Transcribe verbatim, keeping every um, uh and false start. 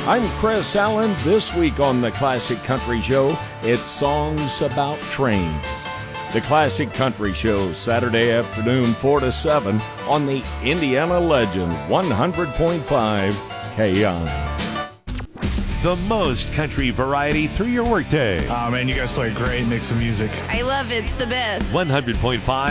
I'm Chris Allen. This week on the Classic Country Show, it's songs about trains. The Classic Country Show, Saturday afternoon, four to seven, on the Indiana Legend, one hundred point five K I. The most country variety through your workday. Oh man, you guys play a great mix of music. I love it. It's the best. one hundred point five